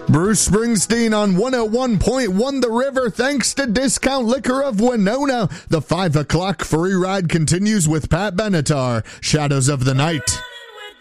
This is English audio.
Bruce Springsteen on 101.1 The River, thanks to Discount Liquor of Winona. The 5 o'clock free ride continues with Pat Benatar, Shadows of the Night.